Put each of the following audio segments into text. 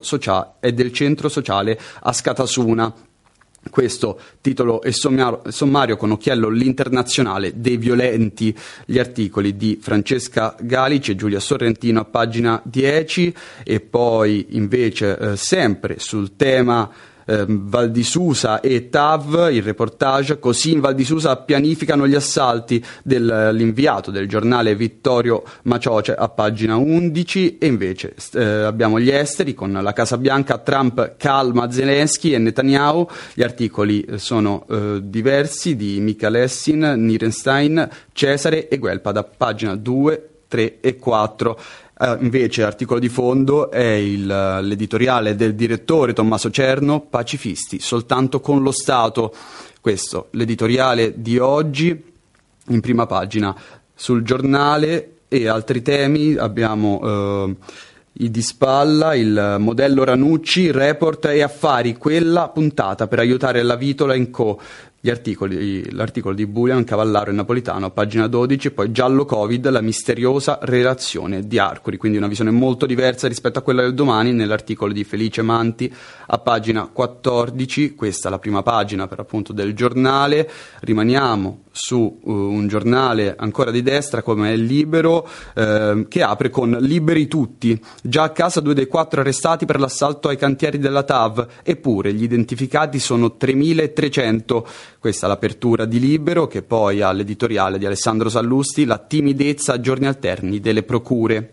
del centro sociale Askatasuna. Questo titolo e sommario con occhiello l'internazionale dei violenti, gli articoli di Francesca Galici e Giulia Sorrentino a pagina 10, e poi invece sempre sul tema Val di Susa e TAV, il reportage "Così in Val di Susa pianificano gli assalti", dell'inviato del giornale Vittorio Macioce a pagina 11. E invece abbiamo gli esteri con la Casa Bianca, Trump calma Zelensky e Netanyahu. Gli articoli sono diversi, di Michalessin, Nierenstein, Cesare e Guelpa, da pagina 2, 3 e 4. Invece articolo di fondo è l'editoriale del direttore Tommaso Cerno, "Pacifisti soltanto con lo Stato". Questo l'editoriale di oggi in prima pagina sul giornale. E altri temi abbiamo i di spalla, il modello Ranucci, report e affari, quella puntata per aiutare la Vitola & Co. L'articolo di Bulian, Cavallaro e Napolitano a pagina 12, poi giallo Covid, la misteriosa relazione di Arcuri, quindi una visione molto diversa rispetto a quella del Domani, nell'articolo di Felice Manti a pagina 14. Questa è la prima pagina per appunto del giornale. Rimaniamo su un giornale ancora di destra come è Libero, che apre con "Liberi tutti, già a casa 2 dei 4 arrestati per l'assalto ai cantieri della TAV, eppure gli identificati sono 3.300. Questa è l'apertura di Libero, che poi ha l'editoriale di Alessandro Sallusti, "La timidezza a giorni alterni delle procure".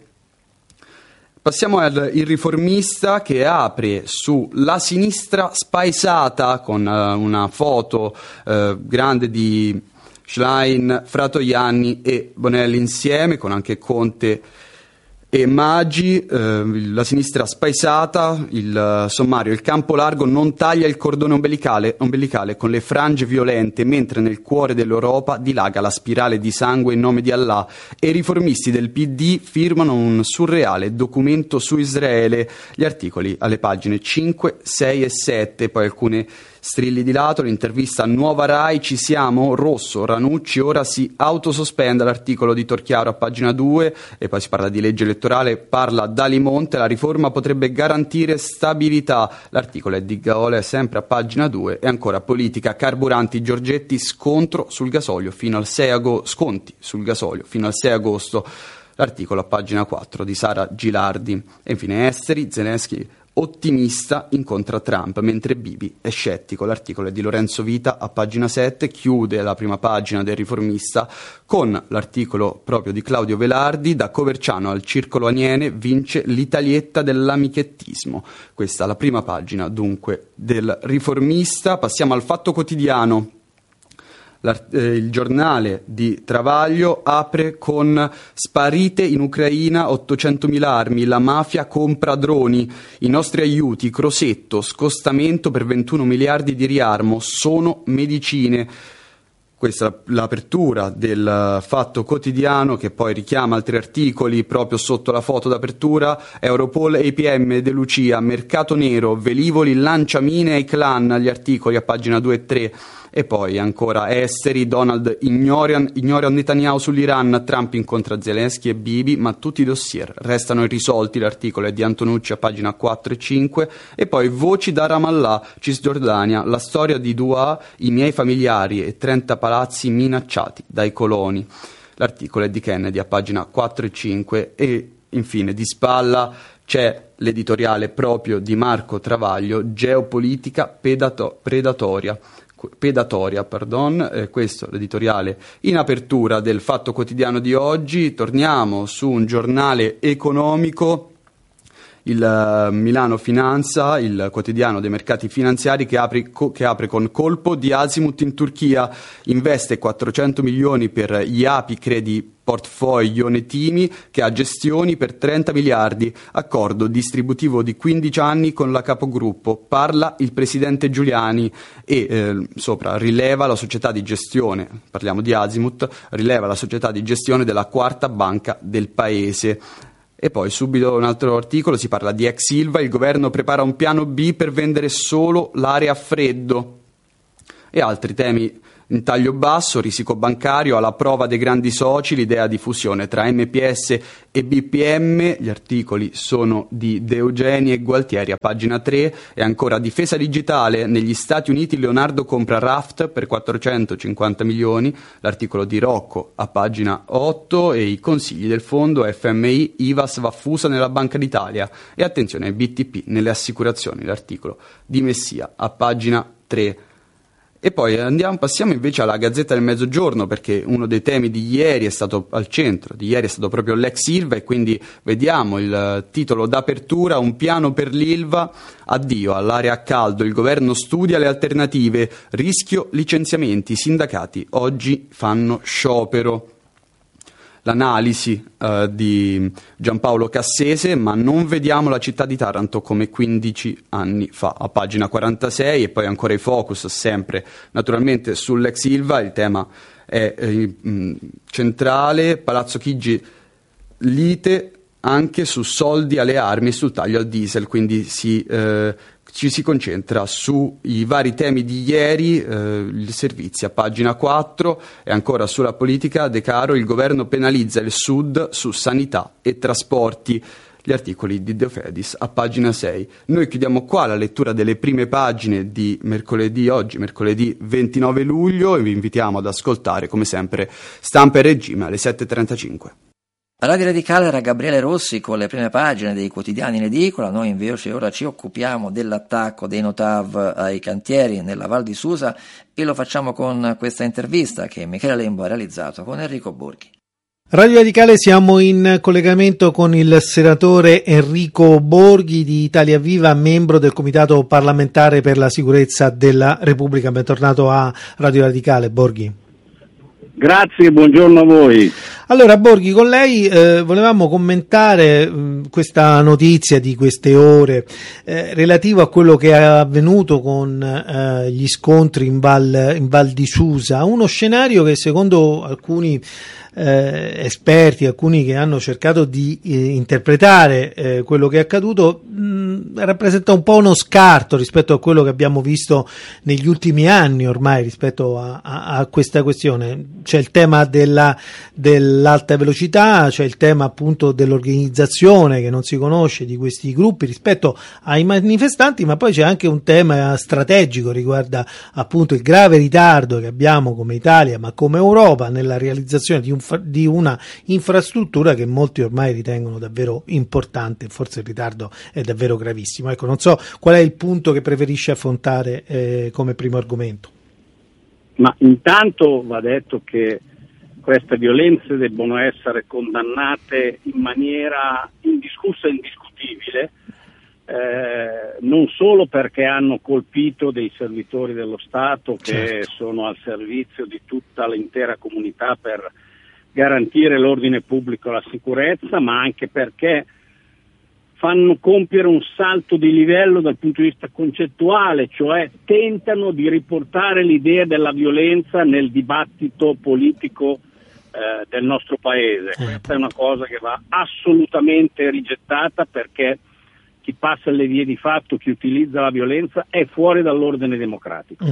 Passiamo al Il Riformista, che apre su "La sinistra spaesata", con una foto grande di Schlein, Fratoianni e Bonelli insieme, con anche Conte e Maggi. La sinistra spaesata, il sommario: "Il campo largo non taglia il cordone ombelicale con le frange violente, mentre nel cuore dell'Europa dilaga la spirale di sangue in nome di Allah, e i riformisti del PD firmano un surreale documento su Israele". Gli articoli alle pagine 5, 6 e 7, poi alcune strilli di lato, l'intervista a Nuova Rai, "Ci siamo? Rosso, Ranucci ora si autosospende", l'articolo di Torchiaro a pagina 2, e poi si parla di legge elettorale, parla Dalimonte, "La riforma potrebbe garantire stabilità", l'articolo è di Gaole sempre a pagina 2, e ancora politica, carburanti, Giorgetti, sconti sul gasolio fino al 6 agosto, l'articolo a pagina 4 di Sara Gilardi. E infine esteri, Zelensky ottimista incontra Trump mentre Bibi è scettico, l'articolo è di Lorenzo Vita a pagina 7. Chiude la prima pagina del Riformista con l'articolo proprio di Claudio Velardi, "Da Coverciano al Circolo Aniene vince l'Italietta dell'amichettismo". Questa è la prima pagina dunque del Riformista. Passiamo al Fatto Quotidiano. Il giornale di Travaglio apre con "Sparite in Ucraina 800.000 armi, la mafia compra droni, i nostri aiuti, Crosetto, scostamento per 21 miliardi di riarmo, sono medicine". Questa è l'apertura del Fatto Quotidiano, che poi richiama altri articoli proprio sotto la foto d'apertura: "Europol, APM, De Lucia, mercato nero, velivoli, lanciamine ai clan", gli articoli a pagina 2 e 3. E poi ancora esteri, Donald ignora Netanyahu sull'Iran, Trump incontra Zelensky e Bibi, ma tutti i dossier restano irrisolti, l'articolo è di Antonucci a pagina 4 e 5. E poi voci da Ramallah, Cisgiordania, la storia di Dua, i miei familiari e 30 palazzi minacciati dai coloni, l'articolo è di Kennedy a pagina 4 e 5. E infine di spalla c'è l'editoriale proprio di Marco Travaglio, "Geopolitica predatoria", questo l'editoriale in apertura del Fatto Quotidiano di oggi. Torniamo su un giornale economico, il Milano Finanza, il quotidiano dei mercati finanziari, che apre con "Colpo di Azimut in Turchia, investe 400 milioni per gli API Credi Portfolio Netimi, che ha gestioni per 30 miliardi, accordo distributivo di 15 anni con la capogruppo, parla il presidente Giuliani". E sopra rileva la società di gestione, parliamo di Azimut, rileva la società di gestione della quarta banca del paese. E poi subito un altro articolo, si parla di ex Ilva, il governo prepara un piano B per vendere solo l'area a freddo. E altri temi in taglio basso, risico bancario, alla prova dei grandi soci, l'idea di fusione tra MPS e BPM, gli articoli sono di De Eugeni e Gualtieri a pagina 3, e ancora difesa digitale, negli Stati Uniti Leonardo compra Raft per 450 milioni, l'articolo di Rocco a pagina 8, e i consigli del fondo FMI, Ivas va fusa nella Banca d'Italia, e attenzione BTP nelle assicurazioni, l'articolo di Messia a pagina 3. E poi passiamo invece alla Gazzetta del Mezzogiorno, perché uno dei temi di ieri è stato al centro, di ieri è stato proprio l'ex Ilva, e quindi vediamo il titolo d'apertura: un piano per l'Ilva, addio all'area a caldo, il governo studia le alternative, rischio licenziamenti, i sindacati oggi fanno sciopero. L'analisi di Giampaolo Cassese, ma non vediamo la città di Taranto come 15 anni fa, a pagina 46, e poi ancora i focus sempre naturalmente sull'ex Ilva. Il tema è centrale, Palazzo Chigi lite anche su soldi alle armi e sul taglio al diesel, quindi ci si concentra sui vari temi di ieri, i servizi a pagina 4, e ancora sulla politica. De Caro, il governo penalizza il Sud su sanità e trasporti, gli articoli di De Fedis a pagina 6. Noi chiudiamo qua la lettura delle prime pagine di oggi mercoledì 29 luglio, e vi invitiamo ad ascoltare come sempre Stampa e Regime alle 7.35. Radio Radicale era Gabriele Rossi con le prime pagine dei quotidiani in edicola. Noi invece ora ci occupiamo dell'attacco dei Notav ai cantieri nella Val di Susa, e lo facciamo con questa intervista che Michele Lembo ha realizzato con Enrico Borghi. Radio Radicale, siamo in collegamento con il senatore Enrico Borghi di Italia Viva, membro del Comitato parlamentare per la sicurezza della Repubblica. Bentornato a Radio Radicale, Borghi. Grazie, buongiorno a voi. Allora Borghi, con lei volevamo commentare questa notizia di queste ore relativo a quello che è avvenuto con gli scontri in Val di Susa, uno scenario che secondo alcuni esperti, alcuni che hanno cercato di interpretare quello che è accaduto, rappresenta un po' uno scarto rispetto a quello che abbiamo visto negli ultimi anni ormai rispetto a questa questione. C'è il tema dell'alta velocità, c'è il tema appunto dell'organizzazione che non si conosce di questi gruppi rispetto ai manifestanti, ma poi c'è anche un tema strategico, riguarda appunto il grave ritardo che abbiamo come Italia ma come Europa nella realizzazione di una infrastruttura che molti ormai ritengono davvero importante. Forse il ritardo è davvero gravissimo. Ecco, non so qual è il punto che preferisce affrontare come primo argomento. Ma intanto va detto che queste violenze debbono essere condannate in maniera indiscussa e indiscutibile, non solo perché hanno colpito dei servitori dello Stato che sono al servizio di tutta l'intera comunità per garantire l'ordine pubblico e la sicurezza, ma anche perché fanno compiere un salto di livello dal punto di vista concettuale, cioè tentano di riportare l'idea della violenza nel dibattito politico del nostro paese. Questa è una cosa che va assolutamente rigettata, perché chi passa le vie di fatto, chi utilizza la violenza è fuori dall'ordine democratico.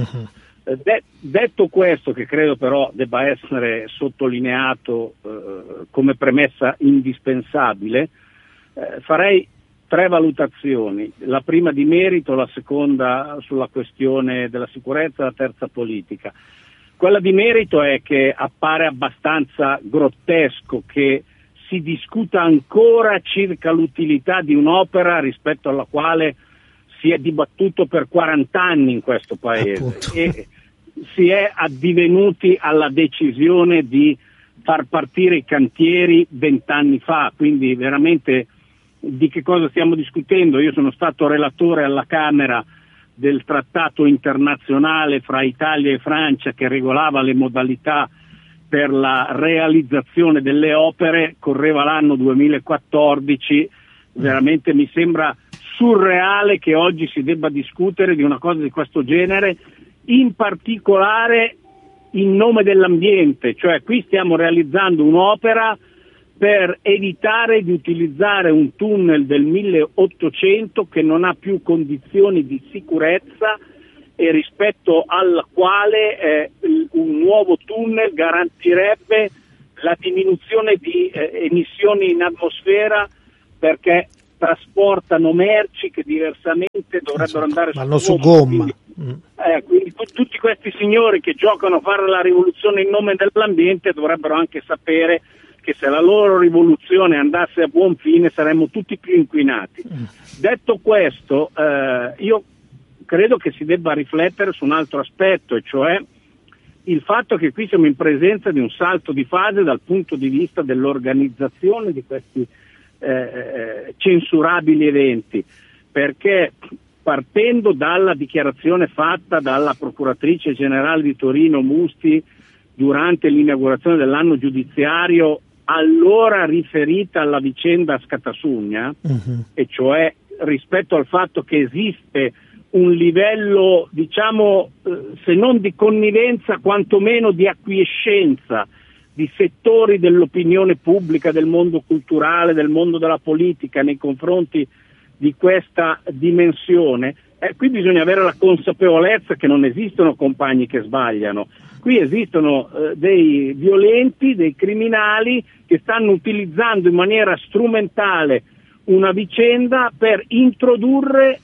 Detto questo, che credo però debba essere sottolineato come premessa indispensabile, farei 3 valutazioni: la prima di merito, la seconda sulla questione della sicurezza, la terza politica. Quella di merito è che appare abbastanza grottesco che si discuta ancora circa l'utilità di un'opera rispetto alla quale si è dibattuto per 40 anni in questo paese, e si è addivenuti alla decisione di far partire i cantieri 20 anni fa. Quindi veramente di che cosa stiamo discutendo? Io sono stato relatore alla Camera del trattato internazionale fra Italia e Francia che regolava le modalità per la realizzazione delle opere, correva l'anno 2014, veramente mi sembra surreale che oggi si debba discutere di una cosa di questo genere, in particolare in nome dell'ambiente. Cioè qui stiamo realizzando un'opera per evitare di utilizzare un tunnel del 1800 che non ha più condizioni di sicurezza e rispetto al quale un nuovo tunnel garantirebbe la diminuzione di emissioni in atmosfera, perché trasportano merci che diversamente dovrebbero andare su gomma. Quindi tutti questi signori che giocano a fare la rivoluzione in nome dell'ambiente dovrebbero anche sapere che se la loro rivoluzione andasse a buon fine saremmo tutti più inquinati. Detto questo, io credo che si debba riflettere su un altro aspetto, e cioè il fatto che qui siamo in presenza di un salto di fase dal punto di vista dell'organizzazione di questi censurabili eventi, perché partendo dalla dichiarazione fatta dalla procuratrice generale di Torino Musti durante l'inaugurazione dell'anno giudiziario, allora riferita alla vicenda Scatasugna, e cioè rispetto al fatto che esiste un livello, diciamo, se non di connivenza, quantomeno di acquiescenza di settori dell'opinione pubblica, del mondo culturale, del mondo della politica nei confronti di questa dimensione, qui bisogna avere la consapevolezza che non esistono compagni che sbagliano. Qui esistono dei violenti, dei criminali che stanno utilizzando in maniera strumentale una vicenda per introdurre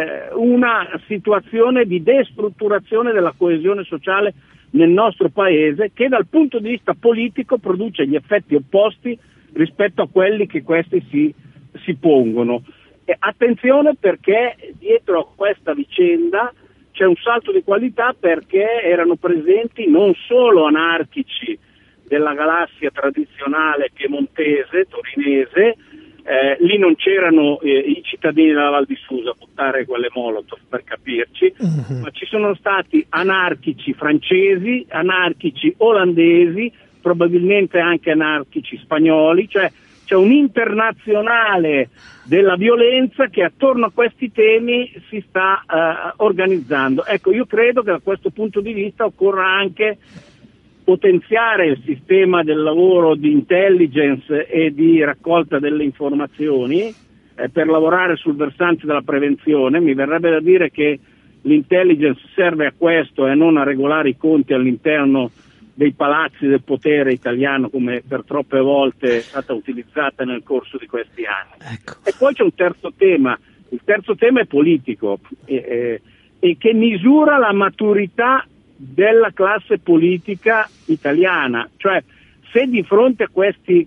una situazione di destrutturazione della coesione sociale nel nostro paese, che dal punto di vista politico produce gli effetti opposti rispetto a quelli che questi si pongono. Attenzione, perché dietro a questa vicenda c'è un salto di qualità, perché erano presenti non solo anarchici della galassia tradizionale piemontese, torinese, lì non c'erano i cittadini della Val di Susa a buttare quelle molotov, per capirci, ma ci sono stati anarchici francesi, anarchici olandesi, probabilmente anche anarchici spagnoli, cioè c'è un internazionale della violenza che attorno a questi temi si sta organizzando. Ecco, io credo che da questo punto di vista occorra anche potenziare il sistema del lavoro di intelligence e di raccolta delle informazioni per lavorare sul versante della prevenzione. Mi verrebbe da dire che l'intelligence serve a questo e non a regolare i conti all'interno dei palazzi del potere italiano, come per troppe volte è stata utilizzata nel corso di questi anni. Ecco. E poi c'è un terzo tema. Il terzo tema è politico e che misura la maturità della classe politica italiana, cioè se di fronte a questi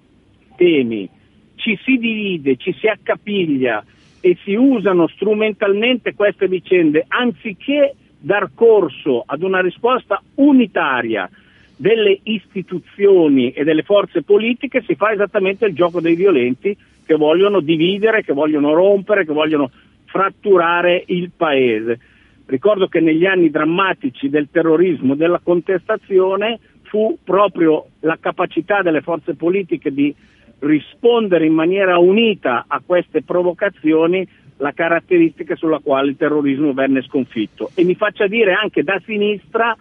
temi ci si divide, ci si accapiglia e si usano strumentalmente queste vicende, anziché dar corso ad una risposta unitaria delle istituzioni e delle forze politiche, si fa esattamente il gioco dei violenti che vogliono dividere, che vogliono rompere, che vogliono fratturare il paese. Ricordo che negli anni drammatici del terrorismo, della contestazione, fu proprio la capacità delle forze politiche di rispondere in maniera unita a queste provocazioni la caratteristica sulla quale il terrorismo venne sconfitto. E mi faccia dire anche da sinistra,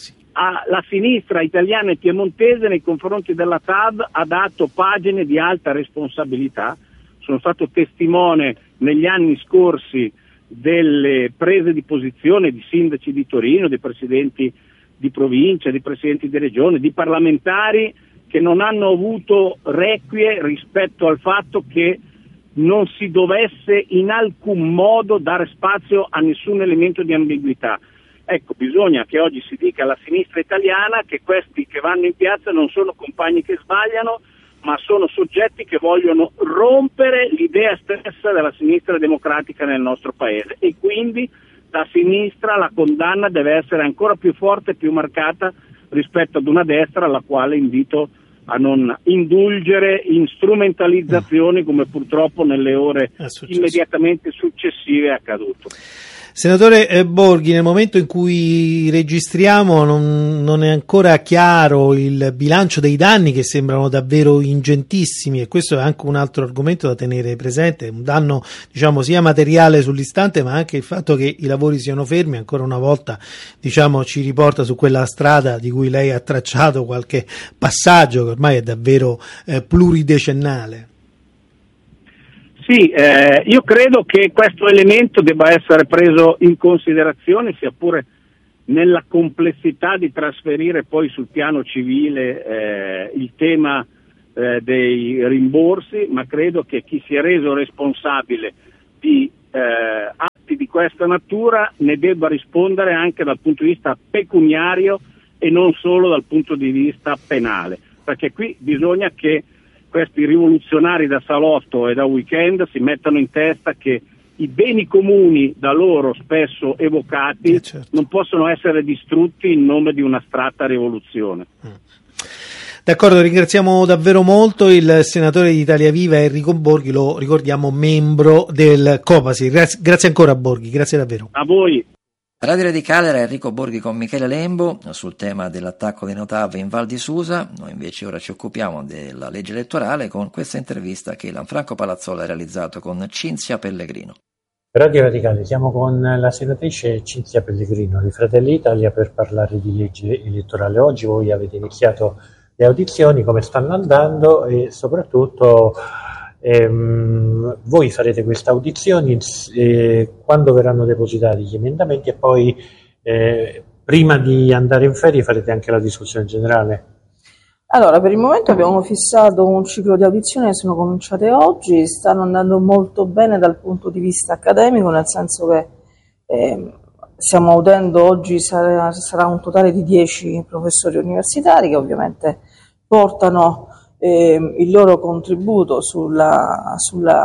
la sinistra italiana e piemontese nei confronti della TAV ha dato pagine di alta responsabilità. Sono stato testimone negli anni scorsi delle prese di posizione di sindaci di Torino, di presidenti di provincia, di presidenti di regione, di parlamentari che non hanno avuto requie rispetto al fatto che non si dovesse in alcun modo dare spazio a nessun elemento di ambiguità. Ecco, bisogna che oggi si dica alla sinistra italiana che questi che vanno in piazza non sono compagni che sbagliano, ma sono soggetti che vogliono rompere l'idea stessa della sinistra democratica nel nostro paese, e quindi da sinistra la condanna deve essere ancora più forte e più marcata rispetto ad una destra alla quale invito a non indulgere in strumentalizzazioni come purtroppo nelle ore immediatamente successive è accaduto. Senatore Borghi, nel momento in cui registriamo non è ancora chiaro il bilancio dei danni, che sembrano davvero ingentissimi, e questo è anche un altro argomento da tenere presente, un danno diciamo sia materiale sull'istante, ma anche il fatto che i lavori siano fermi ancora una volta diciamo ci riporta su quella strada di cui lei ha tracciato qualche passaggio che ormai è davvero pluridecennale. Sì, io credo che questo elemento debba essere preso in considerazione, sia pure nella complessità di trasferire poi sul piano civile il tema dei rimborsi, ma credo che chi si è reso responsabile di atti di questa natura ne debba rispondere anche dal punto di vista pecuniario e non solo dal punto di vista penale, perché qui bisogna che questi rivoluzionari da salotto e da weekend si mettano in testa che i beni comuni da loro spesso evocati certo, non possono essere distrutti in nome di un'astratta rivoluzione. D'accordo, ringraziamo davvero molto il senatore di Italia Viva Enrico Borghi, lo ricordiamo membro del Copasir. Grazie ancora Borghi, grazie davvero. A voi. Radio Radicale era Enrico Borghi con Michele Lembo sul tema dell'attacco dei Notav in Val di Susa. Noi invece ora ci occupiamo della legge elettorale con questa intervista che Lanfranco Palazzola ha realizzato con Cinzia Pellegrino. Radio Radicale, siamo con la senatrice Cinzia Pellegrino di Fratelli Italia per parlare di legge elettorale. Oggi voi avete iniziato le audizioni, come stanno andando e soprattutto voi farete queste audizioni quando verranno depositati gli emendamenti e poi prima di andare in ferie farete anche la discussione generale? Allora, per il momento abbiamo fissato un ciclo di audizioni che sono cominciate oggi, stanno andando molto bene dal punto di vista accademico, nel senso che stiamo audendo oggi, sarà un totale di 10 professori universitari che ovviamente portano il loro contributo sulle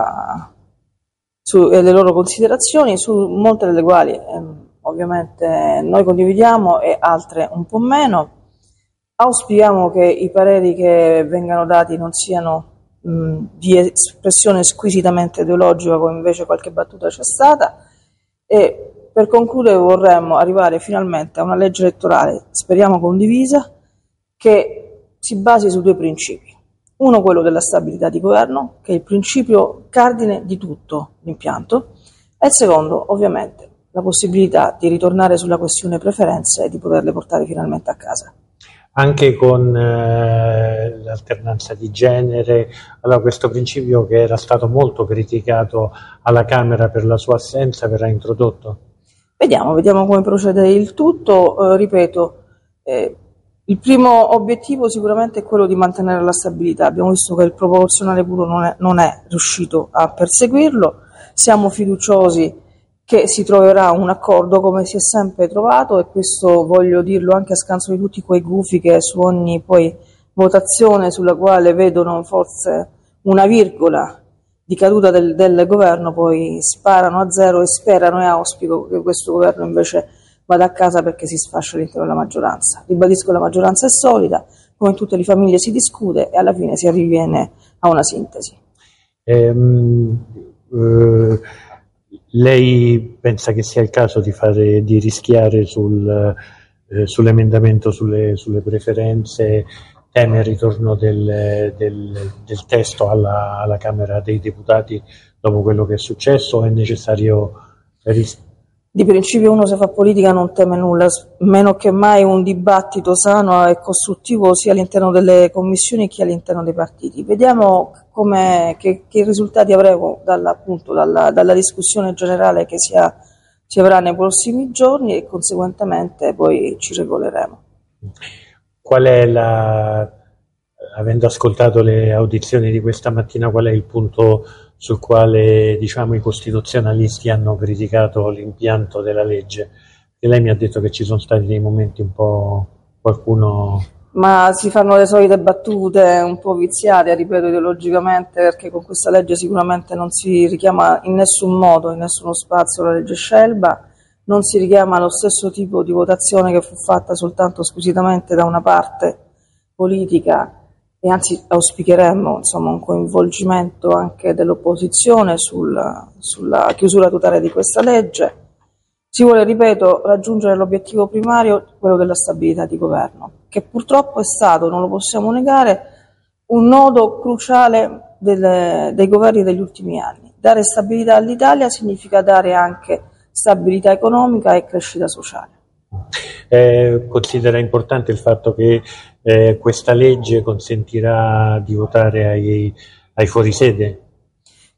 loro considerazioni, su molte delle quali ovviamente noi condividiamo e altre un po' meno. Auspichiamo che i pareri che vengano dati non siano di espressione squisitamente ideologica, come invece qualche battuta c'è stata, e per concludere vorremmo arrivare finalmente a una legge elettorale, speriamo condivisa, che si basi su 2 principi. Uno, quello della stabilità di governo, che è il principio cardine di tutto l'impianto, e il secondo, ovviamente, la possibilità di ritornare sulla questione preferenze e di poterle portare finalmente a casa. Anche con l'alternanza di genere, allora questo principio che era stato molto criticato alla Camera per la sua assenza verrà introdotto? Vediamo come procede il tutto. Ripeto, il primo obiettivo sicuramente è quello di mantenere la stabilità. Abbiamo visto che il proporzionale puro non è riuscito a perseguirlo, siamo fiduciosi che si troverà un accordo come si è sempre trovato, e questo voglio dirlo anche a scanso di tutti quei gufi che su ogni poi votazione sulla quale vedono forse una virgola di caduta del governo poi sparano a zero e sperano e auspico che questo governo invece vada a casa perché si sfascia all'interno della maggioranza. Ribadisco, la maggioranza è solida, come in tutte le famiglie si discute e alla fine si arriviene a una sintesi. Lei pensa che sia il caso di rischiare sull'emendamento sulle preferenze, teme il ritorno del testo alla Camera dei Deputati dopo quello che è successo, o è necessario Di principio uno, se fa politica, non teme nulla, meno che mai un dibattito sano e costruttivo sia all'interno delle commissioni che all'interno dei partiti. Vediamo che risultati avremo dalla discussione generale che si avrà nei prossimi giorni, e conseguentemente poi ci regoleremo. Qual è avendo ascoltato le audizioni di questa mattina, qual è il punto sul quale, diciamo, i costituzionalisti hanno criticato l'impianto della legge? E lei mi ha detto che ci sono stati dei momenti un po' qualcuno... Ma si fanno le solite battute un po' viziate, ripeto, ideologicamente, perché con questa legge sicuramente non si richiama in nessun modo, in nessuno spazio, la legge Scelba, non si richiama lo stesso tipo di votazione che fu fatta soltanto squisitamente da una parte politica, e anzi auspicheremmo un coinvolgimento anche dell'opposizione sulla chiusura totale di questa legge. Si vuole, ripeto, raggiungere l'obiettivo primario, quello della stabilità di governo, che purtroppo è stato, non lo possiamo negare, un nodo cruciale dei governi degli ultimi anni. Dare stabilità all'Italia significa dare anche stabilità economica e crescita sociale. Considera importante il fatto che questa legge consentirà di votare ai fuorisede?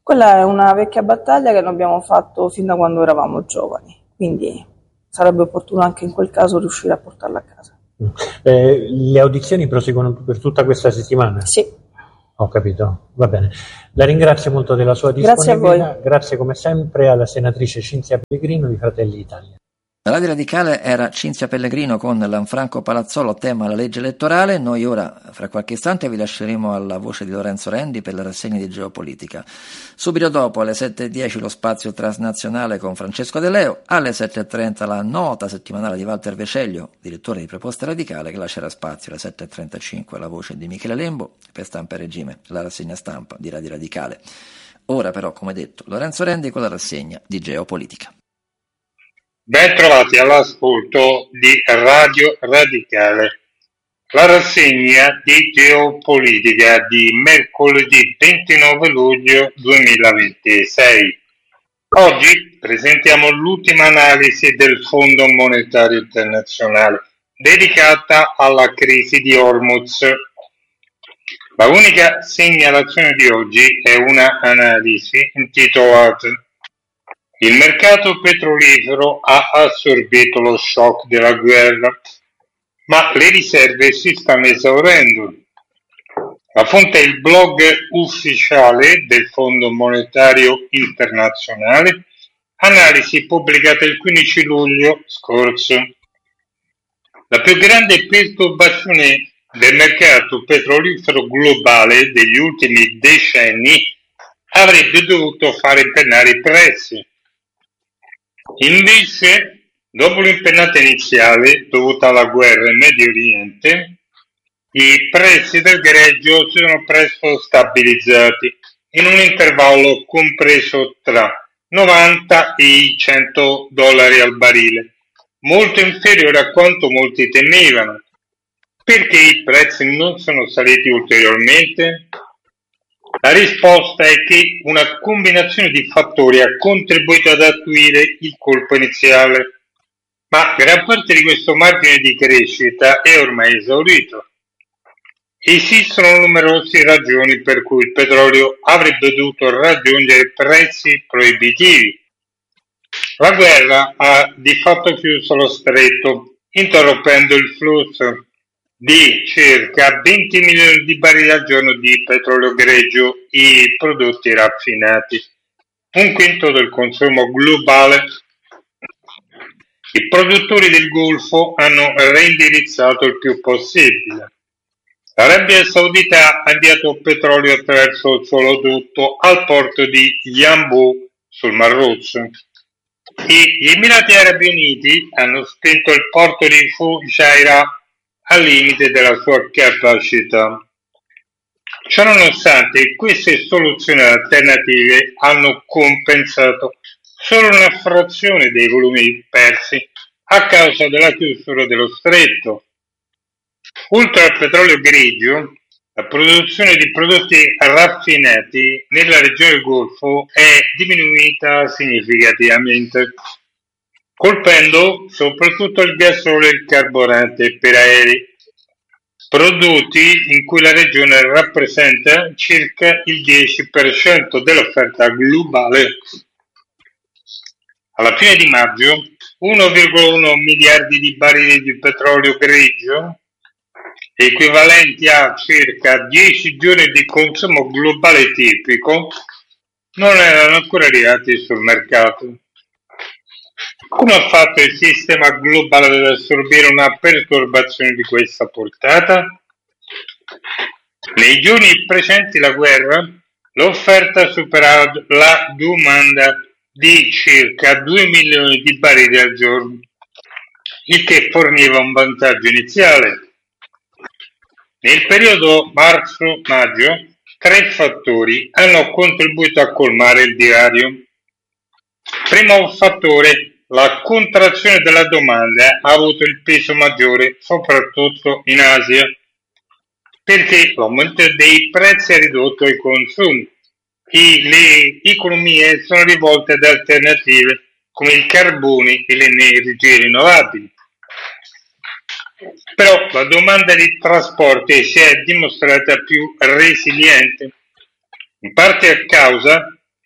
Quella è una vecchia battaglia che non abbiamo fatto fin da quando eravamo giovani, quindi sarebbe opportuno anche in quel caso riuscire a portarla a casa. Le audizioni proseguono per tutta questa settimana? Sì. Ho capito, va bene. La ringrazio molto della sua Grazie a disponibilità. voi. Grazie come sempre alla senatrice Cinzia Pellegrino di Fratelli d'Italia. La Radio Radicale era Cinzia Pellegrino con Lanfranco Palazzolo, tema la legge elettorale. Noi ora, fra qualche istante, vi lasceremo alla voce di Lorenzo Rendi per la rassegna di geopolitica. Subito dopo, alle 7.10, lo spazio transnazionale con Francesco De Leo. Alle 7.30 la nota settimanale di Walter Veceglio, direttore di Proposta Radicale, che lascerà spazio alle 7.35 la voce di Michele Lembo per Stampa e Regime, la rassegna stampa di Radio Radicale. Ora però, come detto, Lorenzo Rendi con la rassegna di geopolitica. Ben trovati all'ascolto di Radio Radicale, la rassegna di geopolitica di mercoledì 29 luglio 2026. Oggi presentiamo l'ultima analisi del Fondo Monetario Internazionale dedicata alla crisi di Hormuz. La unica segnalazione di oggi è una analisi intitolata "Il mercato petrolifero ha assorbito lo shock della guerra, ma le riserve si stanno esaurendo". La fonte è il blog ufficiale del Fondo Monetario Internazionale, analisi pubblicata il 15 luglio scorso. La più grande perturbazione del mercato petrolifero globale degli ultimi decenni avrebbe dovuto far impennare i prezzi. Invece, dopo l'impennata iniziale dovuta alla guerra in Medio Oriente, i prezzi del greggio si sono presto stabilizzati in un intervallo compreso tra 90 e i $100 al barile, molto inferiore a quanto molti temevano. Perché i prezzi non sono saliti ulteriormente? La risposta è che una combinazione di fattori ha contribuito ad acuire il colpo iniziale, ma gran parte di questo margine di crescita è ormai esaurito. Esistono numerose ragioni per cui il petrolio avrebbe dovuto raggiungere prezzi proibitivi. La guerra ha di fatto chiuso lo stretto, interrompendo il flusso di circa 20 milioni di barili al giorno di petrolio greggio e prodotti raffinati, un quinto del consumo globale. I produttori del Golfo hanno reindirizzato il più possibile. L'Arabia Saudita ha inviato petrolio attraverso il suo oleodotto al porto di Yanbu sul Mar Rosso. Gli Emirati Arabi Uniti hanno spinto il porto di Fujairah al limite della sua capacità. Ciononostante, queste soluzioni alternative hanno compensato solo una frazione dei volumi persi a causa della chiusura dello stretto. Oltre al petrolio grigio, la produzione di prodotti raffinati nella regione del Golfo è diminuita significativamente, colpendo soprattutto il gasolio e il carburante per aerei, prodotti in cui la regione rappresenta circa il 10% dell'offerta globale. Alla fine di maggio, 1,1 miliardi di barili di petrolio grigio, equivalenti a circa 10 giorni di consumo globale tipico, non erano ancora arrivati sul mercato. Come ha fatto il sistema globale ad assorbire una perturbazione di questa portata? Nei giorni precedenti la guerra, l'offerta ha superato la domanda di circa 2 milioni di barili al giorno, il che forniva un vantaggio iniziale. Nel periodo marzo-maggio, 3 fattori hanno contribuito a colmare il divario. Primo fattore: la contrazione della domanda ha avuto il peso maggiore, soprattutto in Asia, perché l'aumento dei prezzi ha ridotto i consumi e le economie sono rivolte ad alternative come il carbone e le energie rinnovabili. Però la domanda di trasporti si è dimostrata più resiliente, in parte a causa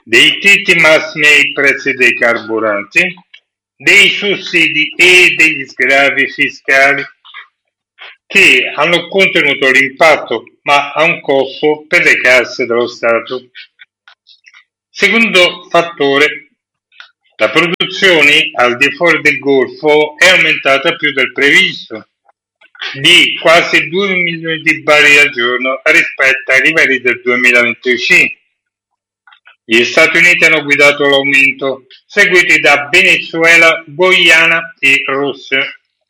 dei tetti massimi ai prezzi dei carburanti, dei sussidi e degli sgravi fiscali che hanno contenuto l'impatto, ma a un costo per le casse dello Stato. Secondo fattore, la produzione al di fuori del Golfo è aumentata più del previsto, di quasi 2 milioni di barili al giorno rispetto ai livelli del 2025. Gli Stati Uniti hanno guidato l'aumento, seguiti da Venezuela, Guyana e Russia.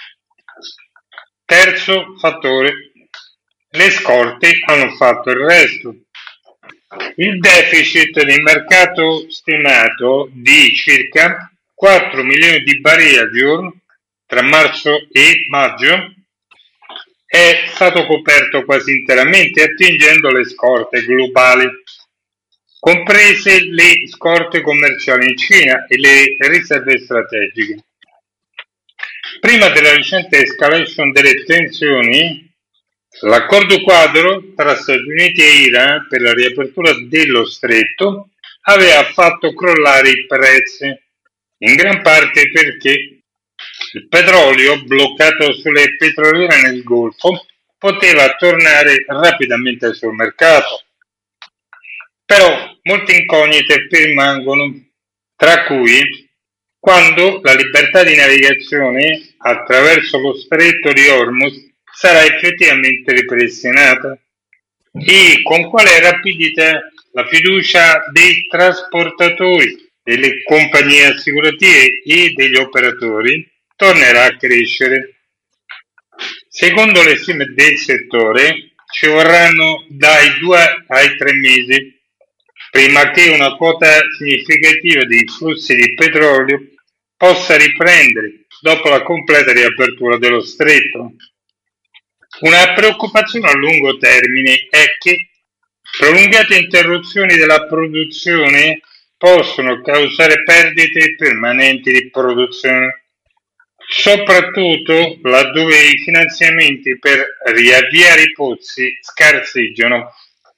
Terzo fattore, le scorte hanno fatto il resto. Il deficit di mercato stimato di circa 4 milioni di barili al giorno tra marzo e maggio è stato coperto quasi interamente attingendo le scorte globali, comprese le scorte commerciali in Cina e le riserve strategiche. Prima della recente escalation delle tensioni, l'accordo quadro tra Stati Uniti e Iran per la riapertura dello stretto aveva fatto crollare i prezzi, in gran parte perché il petrolio bloccato sulle petroliere nel Golfo poteva tornare rapidamente sul mercato. Però molte incognite permangono, tra cui quando la libertà di navigazione attraverso lo stretto di Hormuz sarà effettivamente ripristinata e con quale rapidità la fiducia dei trasportatori, delle compagnie assicurative e degli operatori tornerà a crescere. Secondo le stime del settore ci vorranno dai 2 ai 3 mesi prima che una quota significativa dei flussi di petrolio possa riprendere dopo la completa riapertura dello stretto. Una preoccupazione a lungo termine è che prolungate interruzioni della produzione possono causare perdite permanenti di produzione, soprattutto laddove i finanziamenti per riavviare i pozzi scarseggiano.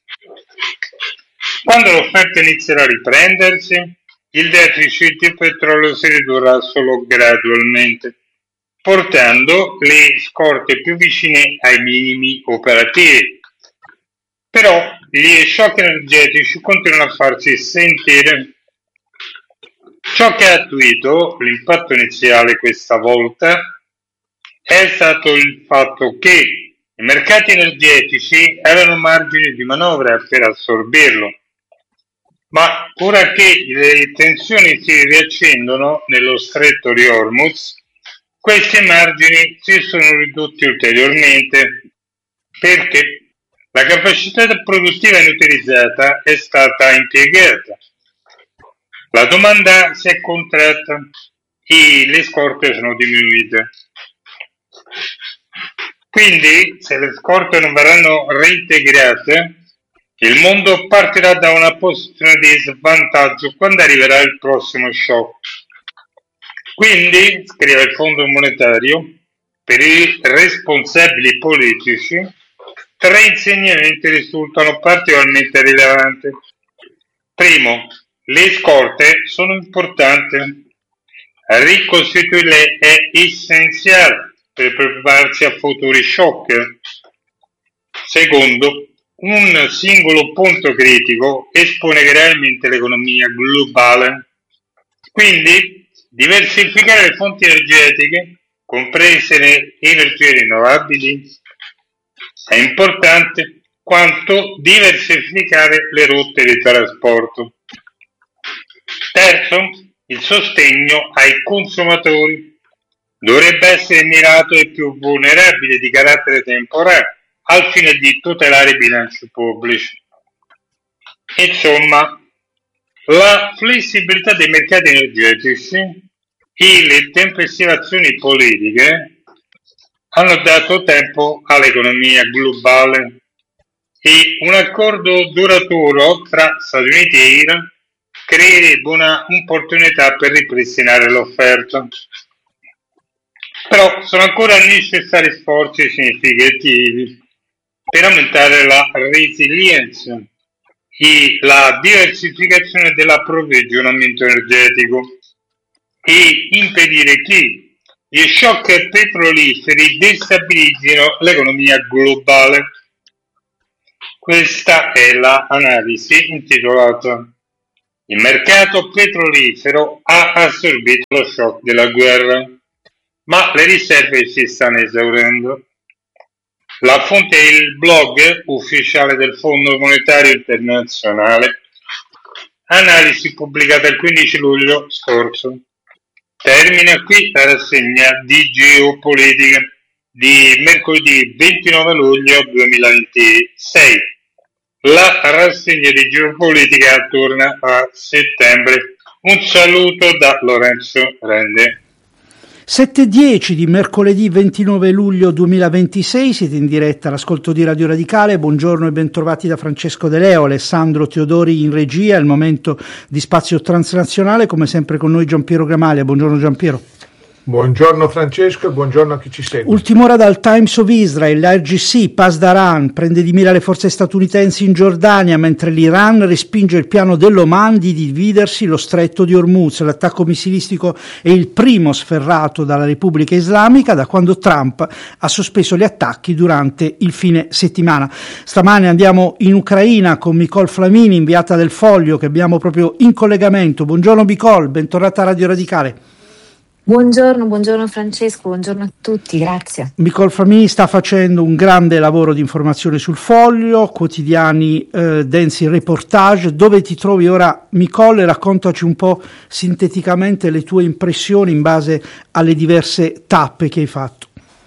Quando l'offerta inizierà a riprendersi, il deficit di petrolio si ridurrà solo gradualmente, portando le scorte più vicine ai minimi operativi. Però gli shock energetici continuano a farsi sentire. Ciò che ha attuito l'impatto iniziale questa volta è stato il fatto che i mercati energetici avevano margini di manovra per assorbirlo, ma ora che le tensioni si riaccendono nello stretto di Hormuz, questi margini si sono ridotti ulteriormente perché la capacità produttiva inutilizzata è stata impiegata, la domanda si è contratta e le scorte sono diminuite. Quindi, se le scorte non verranno reintegrate, il mondo partirà da una posizione di svantaggio quando arriverà il prossimo shock. Quindi, scrive il Fondo Monetario, per i responsabili politici, 3 insegnamenti risultano particolarmente rilevanti. Primo, le scorte sono importanti. Ricostituirle è essenziale per prepararsi a futuri shock. Secondo, un singolo punto critico espone gravemente l'economia globale. Quindi, diversificare le fonti energetiche, comprese le energie rinnovabili, è importante quanto diversificare le rotte di trasporto. Terzo, il sostegno ai consumatori dovrebbe essere mirato ai più vulnerabili di carattere temporaneo al fine di tutelare i bilanci pubblici. Insomma, la flessibilità dei mercati energetici e le tempestive azioni politiche hanno dato tempo all'economia globale e un accordo duraturo tra Stati Uniti e Iran creerebbe una opportunità per ripristinare l'offerta. Però sono ancora necessari sforzi significativi per aumentare la resilienza la diversificazione dell'approvvigionamento energetico e impedire che gli shock petroliferi destabilizzino l'economia globale. Questa è l'analisi intitolata "Il mercato petrolifero ha assorbito lo shock della guerra, ma le riserve si stanno esaurendo". La fonte è il blog ufficiale del Fondo Monetario Internazionale, analisi pubblicata il 15 luglio scorso. Termina qui la rassegna di geopolitica di mercoledì 29 luglio 2026. La rassegna di geopolitica torna a settembre. Un saluto da Lorenzo Rende. 7:10 di mercoledì 29 luglio 2026, siete in diretta all'ascolto di Radio Radicale. Buongiorno e bentrovati da Francesco De Leo, Alessandro Teodori in regia. È il momento di Spazio Transnazionale, come sempre con noi Giampiero Gramaglia. Buongiorno Giampiero. Buongiorno Francesco e buongiorno a chi ci segue. Ultima ora dal Times of Israel, l'RGC Pasdaran prende di mira le forze statunitensi in Giordania, mentre l'Iran respinge il piano dell'Oman di dividersi lo stretto di Hormuz. L'attacco missilistico è il primo sferrato dalla Repubblica Islamica da quando Trump ha sospeso gli attacchi durante il fine settimana. Stamane andiamo in Ucraina con Micol Flamini, inviata del Foglio, che abbiamo proprio in collegamento. Buongiorno Micol, bentornata a Radio Radicale. Buongiorno Francesco, buongiorno a tutti, grazie. Micol Flamini sta facendo un grande lavoro di informazione sul Foglio, quotidiani densi in reportage. Dove ti trovi ora, Micol, e raccontaci un po' sinteticamente le tue impressioni in base alle diverse tappe che hai fatto.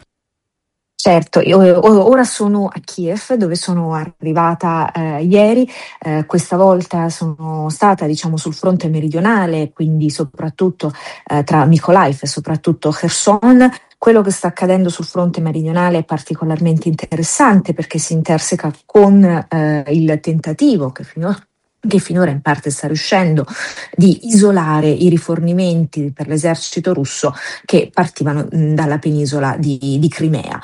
Certo, ora sono a Kiev, dove sono arrivata ieri. Questa volta sono stata, sul fronte meridionale, quindi soprattutto tra Mykolaiv e soprattutto Kherson. Quello che sta accadendo sul fronte meridionale è particolarmente interessante perché si interseca con il tentativo che finora in parte sta riuscendo di isolare i rifornimenti per l'esercito russo che partivano dalla penisola di Crimea.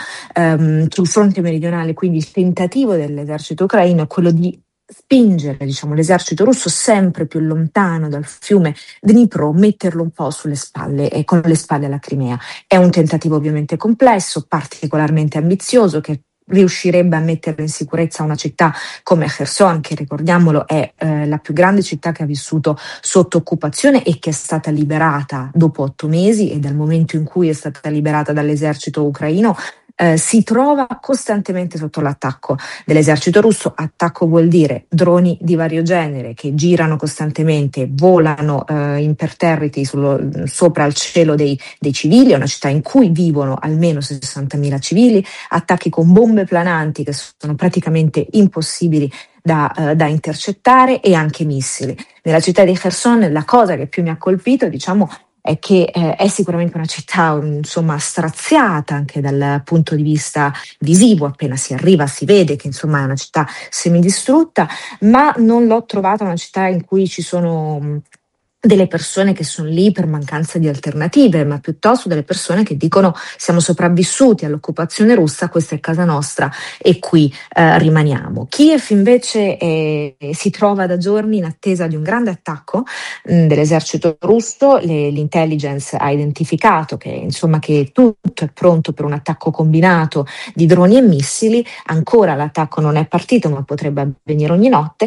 Sul fronte meridionale quindi il tentativo dell'esercito ucraino è quello di spingere l'esercito russo sempre più lontano dal fiume Dnipro, metterlo un po' sulle spalle e con le spalle alla Crimea. È un tentativo ovviamente complesso, particolarmente ambizioso, che riuscirebbe a mettere in sicurezza una città come Kherson, che ricordiamolo è la più grande città che ha vissuto sotto occupazione e che è stata liberata dopo 8 mesi, e dal momento in cui è stata liberata dall'esercito ucraino si trova costantemente sotto l'attacco dell'esercito russo. Attacco vuol dire droni di vario genere che girano costantemente, volano imperterriti sopra il cielo dei civili. È una città in cui vivono almeno 60.000 civili, attacchi con bombe plananti che sono praticamente impossibili da intercettare, e anche missili. Nella città di Kherson la cosa che più mi ha colpito, è che è sicuramente una città straziata anche dal punto di vista visivo. Appena si arriva si vede che è una città semidistrutta, ma non l'ho trovata una città in cui ci sono delle persone che sono lì per mancanza di alternative, ma piuttosto delle persone che dicono: siamo sopravvissuti all'occupazione russa, questa è casa nostra e qui rimaniamo. Kiev invece si trova da giorni in attesa di un grande attacco dell'esercito russo. L'intelligence ha identificato che tutto è pronto per un attacco combinato di droni e missili. Ancora l'attacco non è partito, ma potrebbe avvenire ogni notte.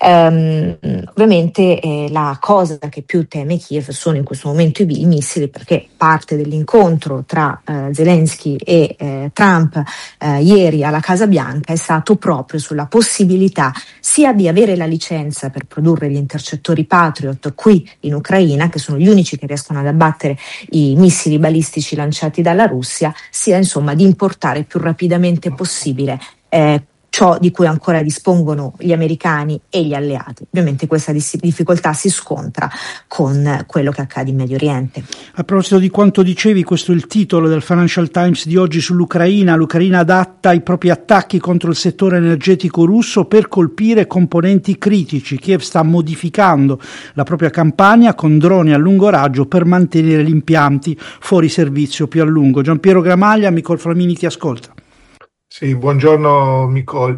Ovviamente la cosa che più teme Kiev sono in questo momento i missili, perché parte dell'incontro tra Zelensky e Trump ieri alla Casa Bianca è stato proprio sulla possibilità sia di avere la licenza per produrre gli intercettori Patriot qui in Ucraina, che sono gli unici che riescono ad abbattere i missili balistici lanciati dalla Russia, sia di importare più rapidamente possibile ciò di cui ancora dispongono gli americani e gli alleati. Ovviamente questa difficoltà si scontra con quello che accade in Medio Oriente. A proposito di quanto dicevi, questo è il titolo del Financial Times di oggi sull'Ucraina. L'Ucraina adatta i propri attacchi contro il settore energetico russo per colpire componenti critici. Kiev sta modificando la propria campagna con droni a lungo raggio per mantenere gli impianti fuori servizio più a lungo. Giampiero Gramaglia, Micol Flamini ti ascolta. Sì, buongiorno Micol.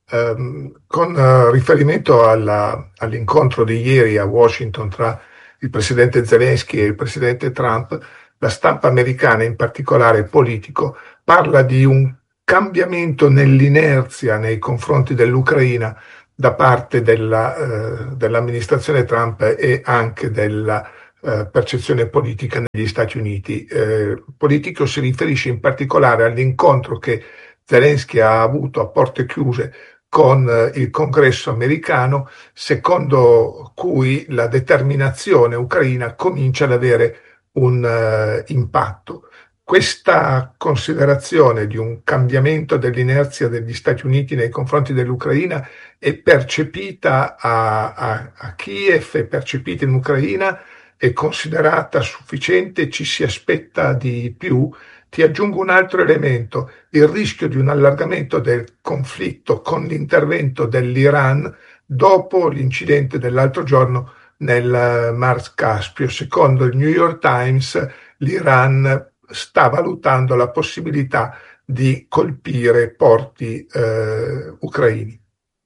Con riferimento all'incontro di ieri a Washington tra il presidente Zelensky e il presidente Trump, la stampa americana, in particolare politico, parla di un cambiamento nell'inerzia nei confronti dell'Ucraina da parte dell'amministrazione Trump e anche della percezione politica negli Stati Uniti. Politico si riferisce in particolare all'incontro che Zelensky ha avuto a porte chiuse con il Congresso americano, secondo cui la determinazione ucraina comincia ad avere un impatto. Questa considerazione di un cambiamento dell'inerzia degli Stati Uniti nei confronti dell'Ucraina è percepita a Kiev, è percepita in Ucraina, è considerata sufficiente, ci si aspetta di più. Ti aggiungo un altro elemento, il rischio di un allargamento del conflitto con l'intervento dell'Iran dopo l'incidente dell'altro giorno nel Mar Caspio. Secondo il New York Times, l'Iran sta valutando la possibilità di colpire porti ucraini.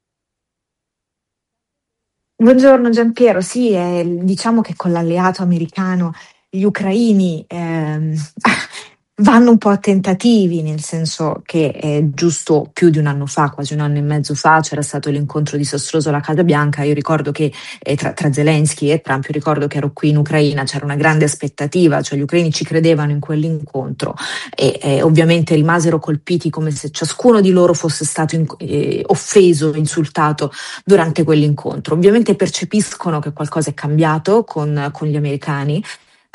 Buongiorno Giampiero, sì, diciamo che con l'alleato americano gli ucraini vanno un po' a tentativi, nel senso che giusto più di un anno fa, quasi un anno e mezzo fa, c'era stato l'incontro disastroso alla Casa Bianca. Io ricordo che tra Zelensky e Trump, io ricordo che ero qui in Ucraina, c'era una grande aspettativa, cioè gli ucraini ci credevano in quell'incontro e ovviamente rimasero colpiti come se ciascuno di loro fosse stato offeso, insultato durante quell'incontro. Ovviamente percepiscono che qualcosa è cambiato con gli americani.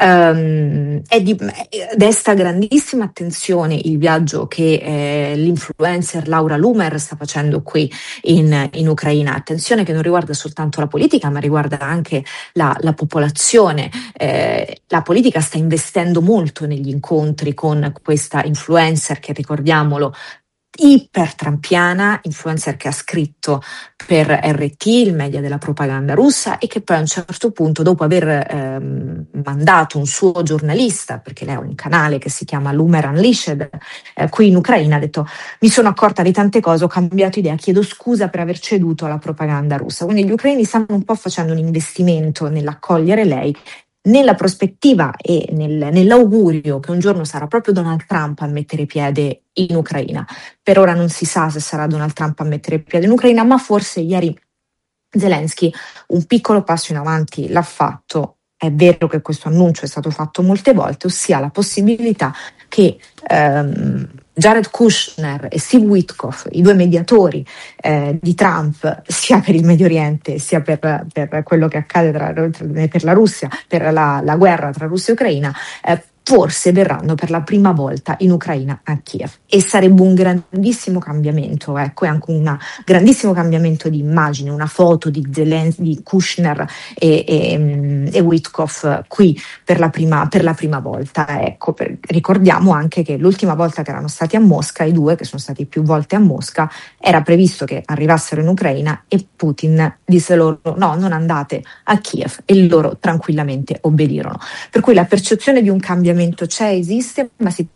Desta grandissima attenzione il viaggio che l'influencer Laura Loomer sta facendo qui in Ucraina. Attenzione che non riguarda soltanto la politica, ma riguarda anche la popolazione. La politica sta investendo molto negli incontri con questa influencer che, ricordiamolo, ipertrampiana, influencer che ha scritto per RT, il media della propaganda russa, e che poi a un certo punto, dopo aver mandato un suo giornalista, perché lei ha un canale che si chiama Loomer Unleashed, qui in Ucraina, ha detto: mi sono accorta di tante cose, ho cambiato idea, chiedo scusa per aver ceduto alla propaganda russa. Quindi gli ucraini stanno un po' facendo un investimento nell'accogliere lei, nella prospettiva e nell'augurio che un giorno sarà proprio Donald Trump a mettere piede in Ucraina. Per ora non si sa se sarà Donald Trump a mettere piede in Ucraina, ma forse ieri Zelensky un piccolo passo in avanti l'ha fatto. È vero che questo annuncio è stato fatto molte volte, ossia la possibilità che Jared Kushner e Steve Witkoff, i due mediatori di Trump, sia per il Medio Oriente sia per quello che accade per la Russia, per la guerra tra Russia e Ucraina, forse verranno per la prima volta in Ucraina a Kiev, e sarebbe un grandissimo cambiamento, ecco, e anche un grandissimo cambiamento di immagine, una foto di Kushner e Witkoff qui per la prima volta, ecco. Ricordiamo anche che l'ultima volta che erano stati a Mosca, i due che sono stati più volte a Mosca, era previsto che arrivassero in Ucraina e Putin disse loro no, non andate a Kiev, e loro tranquillamente obbedirono. Per cui la percezione di un cambiamento c'è, esiste, ma si...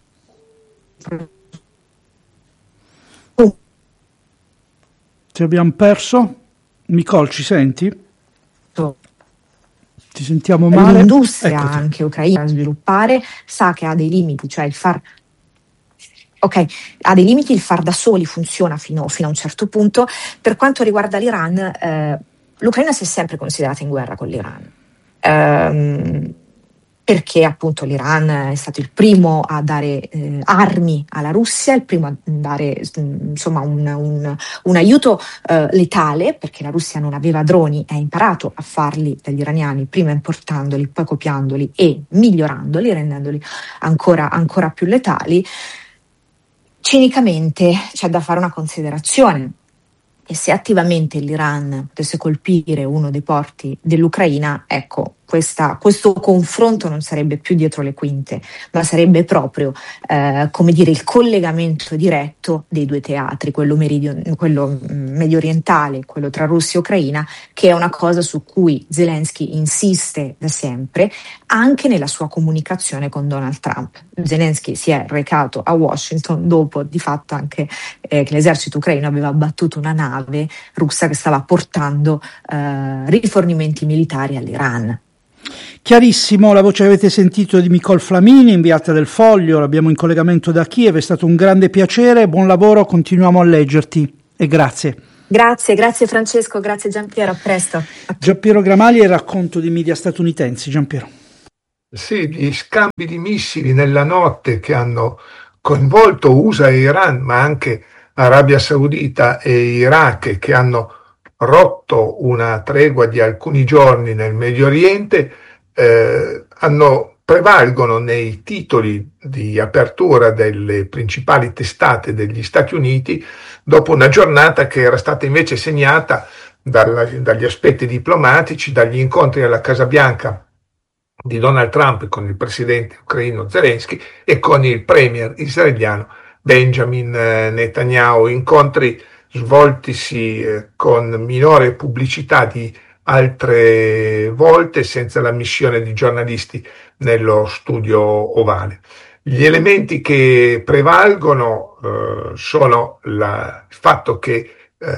Ti abbiamo perso? Nicole, ci senti? Ti sentiamo male? L'industria anche ucraina a sviluppare sa che ha dei limiti, cioè ha dei limiti, il far da soli funziona fino a un certo punto. Per quanto riguarda l'Iran, l'Ucraina si è sempre considerata in guerra con l'Iran. Perché appunto l'Iran è stato il primo a dare armi alla Russia, il primo a dare insomma un aiuto letale, perché la Russia non aveva droni e ha imparato a farli dagli iraniani, prima importandoli, poi copiandoli e migliorandoli, rendendoli ancora più letali. Cinicamente c'è da fare una considerazione: e se attivamente l'Iran potesse colpire uno dei porti dell'Ucraina, ecco, questo confronto non sarebbe più dietro le quinte, ma sarebbe proprio il collegamento diretto dei due teatri, quello medio orientale, quello tra Russia e Ucraina, che è una cosa su cui Zelensky insiste da sempre, anche nella sua comunicazione con Donald Trump. Zelensky si è recato a Washington dopo di fatto anche che l'esercito ucraino aveva abbattuto una nave russa che stava portando rifornimenti militari all'Iran. Chiarissimo, la voce che avete sentito di Nicole Flamini, inviata del Foglio, l'abbiamo in collegamento da Kiev, è stato un grande piacere, buon lavoro, continuiamo a leggerti e grazie. Grazie Francesco, grazie Giampiero, a presto. Giampiero Gramagli e il racconto di media statunitensi. Giampiero. Sì, gli scambi di missili nella notte che hanno coinvolto USA e Iran, ma anche Arabia Saudita e Iraq, che hanno rotto una tregua di alcuni giorni nel Medio Oriente, prevalgono nei titoli di apertura delle principali testate degli Stati Uniti, dopo una giornata che era stata invece segnata dagli aspetti diplomatici, dagli incontri alla Casa Bianca di Donald Trump con il presidente ucraino Zelensky e con il premier israeliano Benjamin Netanyahu, incontri svoltisi con minore pubblicità di altre volte, senza l'ammissione di giornalisti nello studio ovale. Gli elementi che prevalgono sono il fatto che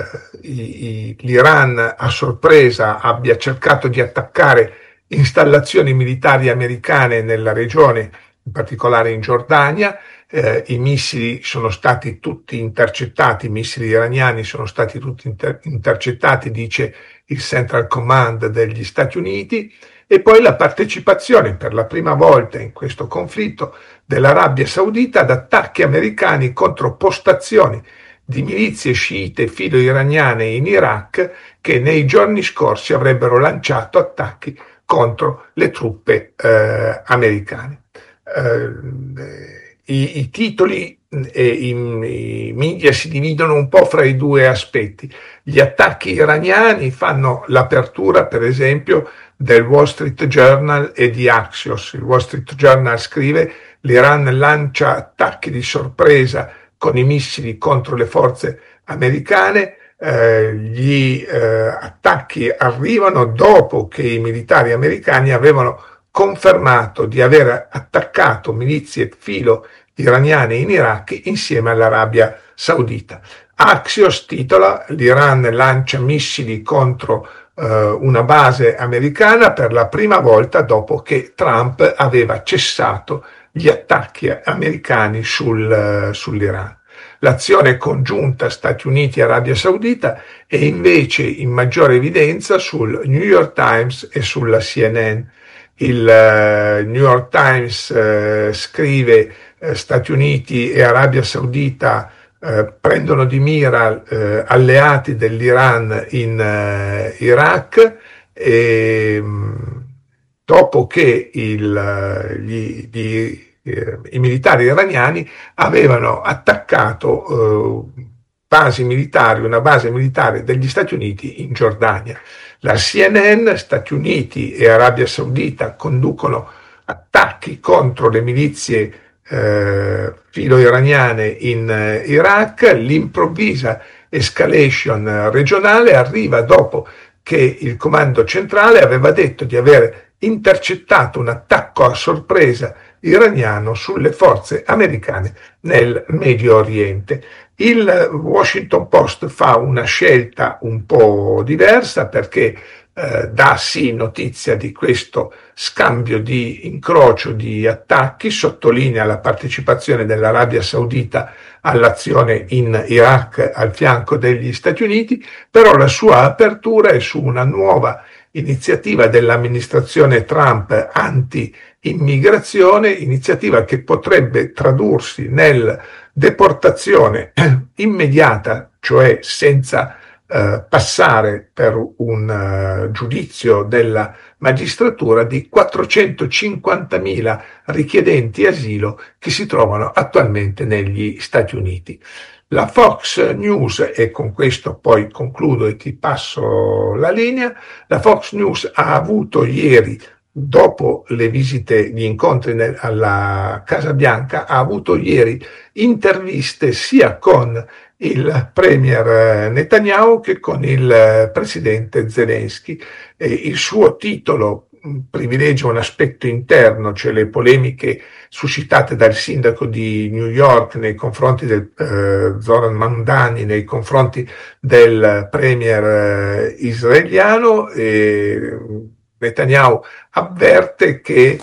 l'Iran a sorpresa abbia cercato di attaccare installazioni militari americane nella regione, in particolare in Giordania. I missili sono stati tutti intercettati, i missili iraniani sono stati tutti intercettati, dice il Central Command degli Stati Uniti, e poi la partecipazione per la prima volta in questo conflitto dell'Arabia Saudita ad attacchi americani contro postazioni di milizie sciite filo-iraniane in Iraq che nei giorni scorsi avrebbero lanciato attacchi contro le truppe americane. I titoli e i media si dividono un po' fra i due aspetti. Gli attacchi iraniani fanno l'apertura, per esempio, del Wall Street Journal e di Axios. Il Wall Street Journal scrive: l'Iran lancia attacchi di sorpresa con i missili contro le forze americane. Gli attacchi arrivano dopo che i militari americani avevano confermato di aver attaccato milizie filo iraniane in Iraq insieme all'Arabia Saudita. Axios titola: l'Iran lancia missili contro una base americana per la prima volta dopo che Trump aveva cessato gli attacchi americani sull'Iran. L'azione congiunta Stati Uniti e Arabia Saudita è invece in maggiore evidenza sul New York Times e sulla CNN. Il New York Times scrive: Stati Uniti e Arabia Saudita prendono di mira alleati dell'Iran in Iraq, e dopo che i militari iraniani avevano attaccato una base militare degli Stati Uniti in Giordania. La CNN, Stati Uniti e Arabia Saudita conducono attacchi contro le milizie filo-iraniane in Iraq. L'improvvisa escalation regionale arriva dopo che il comando centrale aveva detto di aver intercettato un attacco a sorpresa iraniano sulle forze americane nel Medio Oriente. Il Washington Post fa una scelta un po' diversa, perché dà sì notizia di questo scambio di incrocio di attacchi, sottolinea la partecipazione dell'Arabia Saudita all'azione in Iraq al fianco degli Stati Uniti, però la sua apertura è su una nuova iniziativa dell'amministrazione Trump anti-immigrazione, iniziativa che potrebbe tradursi nel deportazione immediata, cioè senza passare per un giudizio della magistratura, di 450.000 richiedenti asilo che si trovano attualmente negli Stati Uniti. La Fox News, e con questo poi concludo e ti passo la linea, la Fox News ha avuto ieri dopo le visite, gli incontri alla Casa Bianca, ha avuto ieri interviste sia con il premier Netanyahu che con il presidente Zelensky. Il suo titolo privilegia un aspetto interno, cioè le polemiche suscitate dal sindaco di New York nei confronti del Zoran Mamdani, nei confronti del premier israeliano. Netanyahu avverte che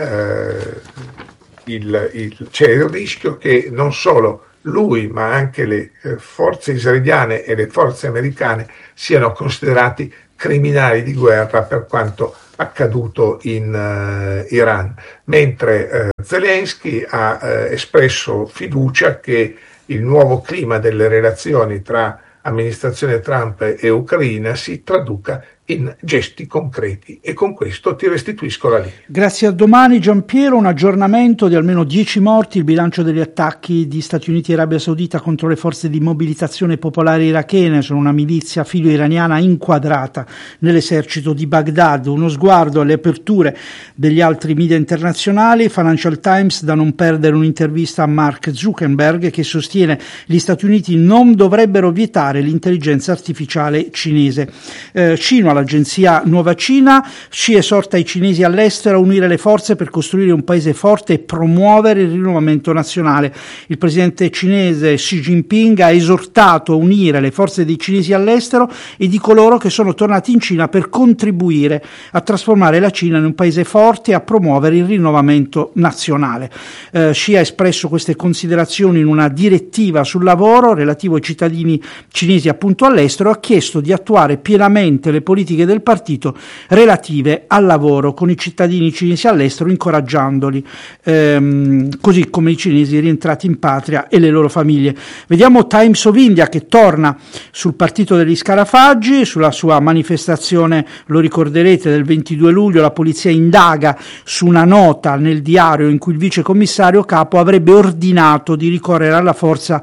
c'è il rischio che non solo lui ma anche le forze israeliane e le forze americane siano considerati criminali di guerra per quanto accaduto in Iran, mentre Zelensky ha espresso fiducia che il nuovo clima delle relazioni tra amministrazione Trump e Ucraina si traduca in gesti concreti. E con questo ti restituisco la linea. Grazie a domani, Giampiero. Un aggiornamento di almeno 10 morti, il bilancio degli attacchi di Stati Uniti e Arabia Saudita contro le forze di mobilitazione popolare irachene. Sono una milizia filo-iraniana inquadrata nell'esercito di Baghdad. Uno sguardo alle aperture degli altri media internazionali. Financial Times, da non perdere un'intervista a Mark Zuckerberg, che sostiene gli Stati Uniti non dovrebbero vietare l'intelligenza artificiale cinese. Cino, l'agenzia Nuova Cina, Xi esorta i cinesi all'estero a unire le forze per costruire un paese forte e promuovere il rinnovamento nazionale. Il presidente cinese Xi Jinping ha esortato a unire le forze dei cinesi all'estero e di coloro che sono tornati in Cina per contribuire a trasformare la Cina in un paese forte e a promuovere il rinnovamento nazionale. Xi ha espresso queste considerazioni in una direttiva sul lavoro relativo ai cittadini cinesi appunto all'estero. Ha chiesto di attuare pienamente le politiche del partito relative al lavoro con i cittadini cinesi all'estero, incoraggiandoli così come i cinesi rientrati in patria e le loro famiglie. Vediamo Times of India, che torna sul partito degli scarafaggi, sulla sua manifestazione, lo ricorderete, del 22 luglio. La polizia indaga su una nota nel diario in cui il vice commissario capo avrebbe ordinato di ricorrere alla forza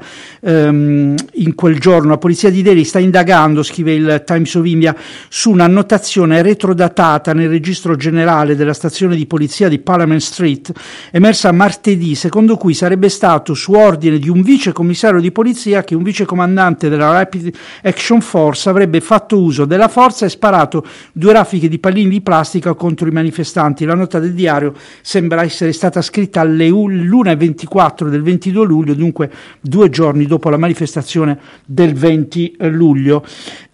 in quel giorno. La polizia di Delhi sta indagando, scrive il Times of India, su un'annotazione retrodatata nel registro generale della stazione di polizia di Parliament Street, emersa martedì, secondo cui sarebbe stato su ordine di un vice commissario di polizia che un vice comandante della Rapid Action Force avrebbe fatto uso della forza e sparato 2 raffiche di pallini di plastica contro i manifestanti. La nota del diario sembra essere stata scritta alle 1:24 del 22 luglio, dunque 2 giorni dopo la manifestazione del 20 luglio.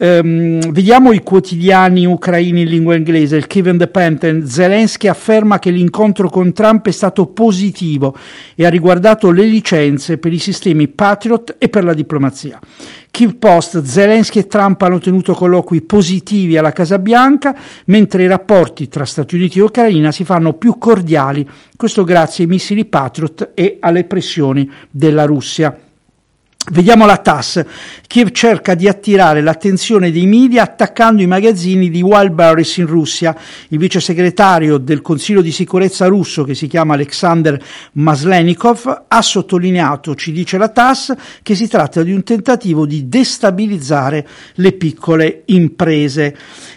Vediamo i quotidiani ucraini in lingua inglese. Il Kyiv Independent: Zelensky afferma che l'incontro con Trump è stato positivo e ha riguardato le licenze per i sistemi Patriot e per la diplomazia. Kyiv Post: Zelensky e Trump hanno tenuto colloqui positivi alla Casa Bianca, mentre i rapporti tra Stati Uniti e Ucraina si fanno più cordiali, questo grazie ai missili Patriot e alle pressioni della Russia. Vediamo la TASS. Kiev cerca di attirare l'attenzione dei media attaccando i magazzini di Wildberries in Russia. Il vice segretario del Consiglio di sicurezza russo, che si chiama Alexander Maslenikov, ha sottolineato, ci dice la TASS, che si tratta di un tentativo di destabilizzare le piccole imprese.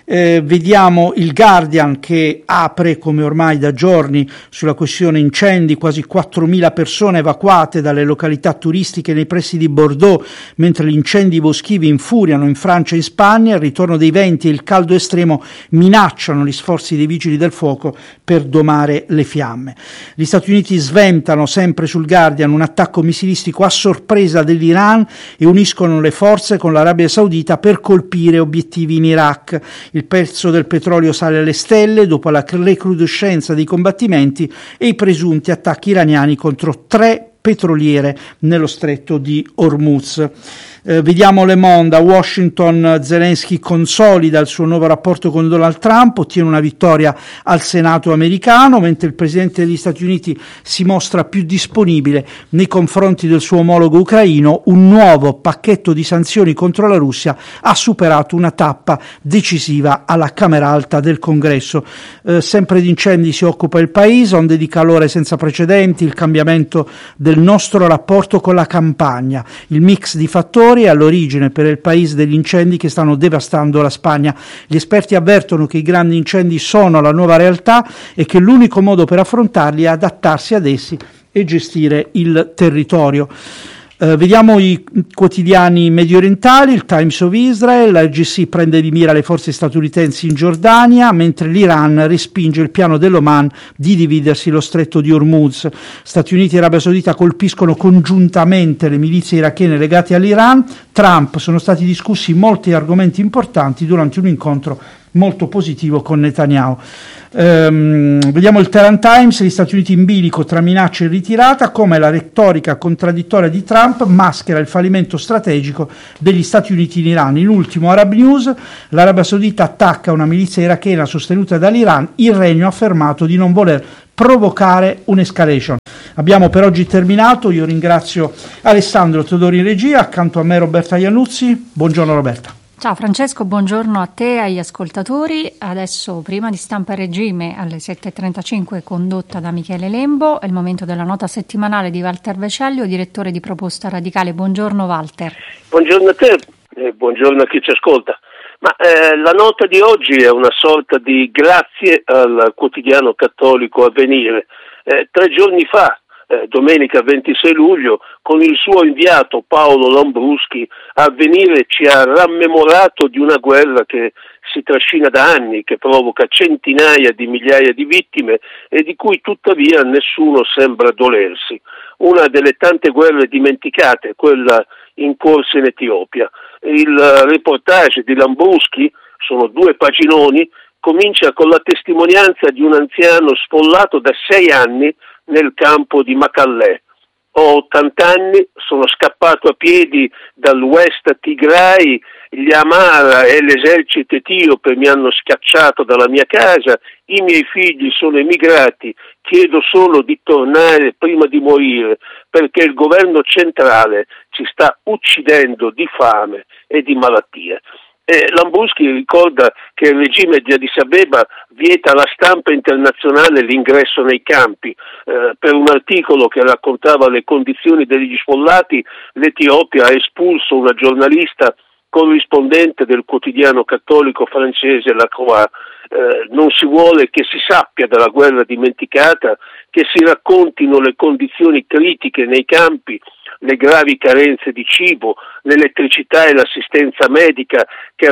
Vediamo il Guardian, che apre, come ormai da giorni, sulla questione incendi. Quasi 4.000 persone evacuate dalle località turistiche nei pressi di Bordeaux, mentre gli incendi boschivi infuriano in Francia e in Spagna. Il ritorno dei venti e il caldo estremo minacciano gli sforzi dei vigili del fuoco per domare le fiamme. Gli Stati Uniti sventano, sempre sul Guardian, un attacco missilistico a sorpresa dell'Iran e uniscono le forze con l'Arabia Saudita per colpire obiettivi in Iraq. Il prezzo del petrolio sale alle stelle dopo la recrudescenza dei combattimenti e i presunti attacchi iraniani contro 3 petroliere nello stretto di Hormuz. Vediamo Le Monde. A Washington Zelensky consolida il suo nuovo rapporto con Donald Trump, ottiene una vittoria al Senato americano, mentre il presidente degli Stati Uniti si mostra più disponibile nei confronti del suo omologo ucraino. Un nuovo pacchetto di sanzioni contro la Russia ha superato una tappa decisiva alla Camera Alta del Congresso. Sempre di incendi si occupa il Paese, onde di calore senza precedenti, il cambiamento del del nostro rapporto con la campagna. Il mix di fattori è all'origine per il paese degli incendi che stanno devastando la Spagna. Gli esperti avvertono che i grandi incendi sono la nuova realtà e che l'unico modo per affrontarli è adattarsi ad essi e gestire il territorio. Vediamo i quotidiani mediorientali. Il Times of Israel: l'IGC prende di mira le forze statunitensi in Giordania, mentre l'Iran respinge il piano dell'Oman di dividersi lo stretto di Hormuz. Stati Uniti e Arabia Saudita colpiscono congiuntamente le milizie irachene legate all'Iran. Trump: sono stati discussi molti argomenti importanti durante un incontro molto positivo con Netanyahu. Vediamo il Tehran Times: gli Stati Uniti in bilico tra minacce e ritirata, come la retorica contraddittoria di Trump maschera il fallimento strategico degli Stati Uniti in Iran. In ultimo Arab News: l'Arabia Saudita attacca una milizia irachena sostenuta dall'Iran, il Regno ha affermato di non voler provocare un'escalation. Abbiamo per oggi terminato, io ringrazio Alessandro Teodori in regia, accanto a me Roberta Iannuzzi. Buongiorno Roberta. Ciao Francesco, buongiorno a te e agli ascoltatori. Adesso, prima di Stampa e Regime alle 7.35, condotta da Michele Lembo, è il momento della nota settimanale di Walter Vecellio, direttore di Proposta Radicale. Buongiorno Walter. Buongiorno a te e buongiorno a chi ci ascolta. La nota di oggi è una sorta di grazie al quotidiano cattolico Avvenire. 3 giorni fa, domenica 26 luglio, con il suo inviato Paolo Lambruschi, Avvenire ci ha rammemorato di una guerra che si trascina da anni, che provoca centinaia di migliaia di vittime e di cui tuttavia nessuno sembra dolersi. Una delle tante guerre dimenticate, quella in corso in Etiopia. Il reportage di Lambruschi, sono 2 paginoni, comincia con la testimonianza di un anziano sfollato da 6 anni nel campo di Macallè. Ho 80 anni, sono scappato a piedi dal West Tigray, gli Amara e l'esercito etiope mi hanno scacciato dalla mia casa, i miei figli sono emigrati, chiedo solo di tornare prima di morire, perché il governo centrale ci sta uccidendo di fame e di malattie. Lambruschi ricorda che il regime di Addis Abeba vieta alla stampa internazionale l'ingresso nei campi. Per un articolo che raccontava le condizioni degli sfollati, l'Etiopia ha espulso una giornalista corrispondente del quotidiano cattolico francese La Croix. Non si vuole che si sappia della guerra dimenticata, che si raccontino le condizioni critiche nei campi, le gravi carenze di cibo, l'elettricità e l'assistenza medica che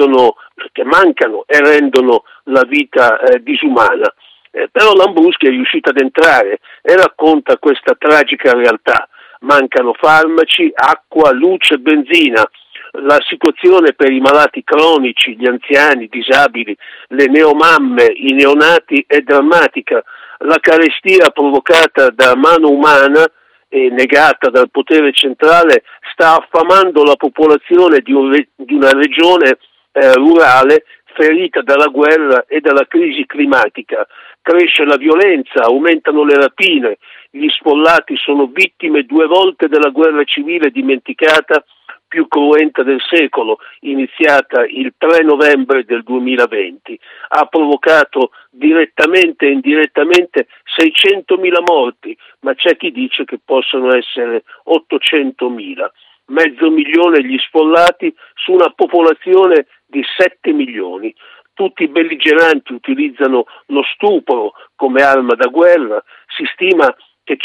mancano e rendono la vita disumana. Però Lambruschi è riuscito ad entrare e racconta questa tragica realtà. Mancano farmaci, acqua, luce, benzina. La situazione per i malati cronici, gli anziani, i disabili, le neomamme, i neonati è drammatica. La carestia provocata da mano umana e negata dal potere centrale sta affamando la popolazione di una regione rurale ferita dalla guerra e dalla crisi climatica. Cresce la violenza, aumentano le rapine, gli sfollati sono vittime 2 volte della guerra civile dimenticata, più cruenta del secolo, iniziata il 3 novembre del 2020. Ha provocato direttamente e indirettamente 600.000 morti, ma c'è chi dice che possono essere 800.000. 500.000 gli sfollati su una popolazione di 7 milioni. Tutti i belligeranti utilizzano lo stupro come arma da guerra. Si stima che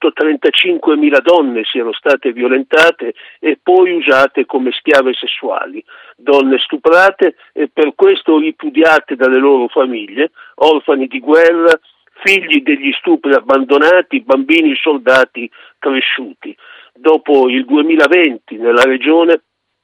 135.000 donne siano state violentate e poi usate come schiave sessuali, donne stuprate e per questo ripudiate dalle loro famiglie, orfani di guerra, figli degli stupri abbandonati, bambini soldati cresciuti. Dopo il 2020 nella regione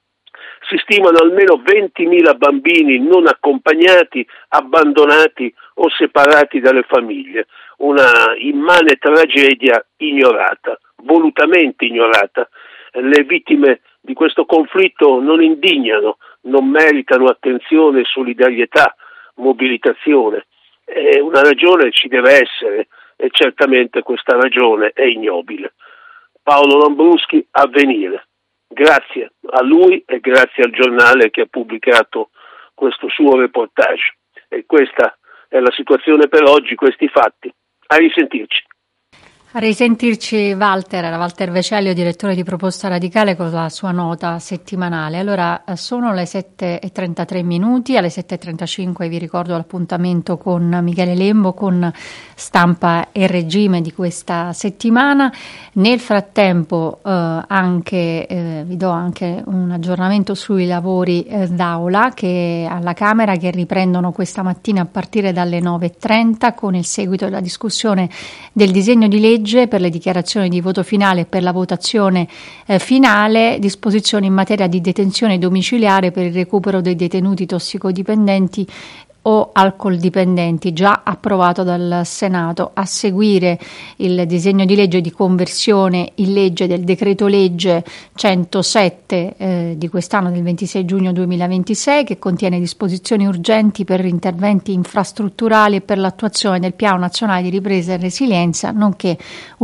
si stimano almeno 20.000 bambini non accompagnati, abbandonati o separati dalle famiglie. Una immane tragedia ignorata, volutamente ignorata. Le vittime di questo conflitto non indignano, non meritano attenzione, solidarietà, mobilitazione. Una ragione ci deve essere e certamente questa ragione è ignobile. Paolo Lambruschi, Avvenire. Grazie a lui e grazie al giornale che ha pubblicato questo suo reportage. E questa è la situazione per oggi, questi fatti. A risentirci. A risentirci Walter Vecellio, direttore di Proposta Radicale, con la sua nota settimanale. Allora, sono le 7:33 minuti, alle 7:35 vi ricordo l'appuntamento con Michele Lembo, con Stampa e Regime di questa settimana. Nel frattempo vi do anche un aggiornamento sui lavori d'aula che alla Camera, che riprendono questa mattina a partire dalle 9:30 con il seguito della discussione del disegno di legge per le dichiarazioni di voto finale e per la votazione finale, disposizioni in materia di detenzione domiciliare per il recupero dei detenuti tossicodipendenti o alcol dipendenti, già approvato dal Senato. A seguire il disegno di legge di conversione in legge del decreto legge 107 di quest'anno, del 26 giugno 2026, che contiene disposizioni urgenti per interventi infrastrutturali e per l'attuazione del Piano Nazionale di Ripresa e Resilienza, nonché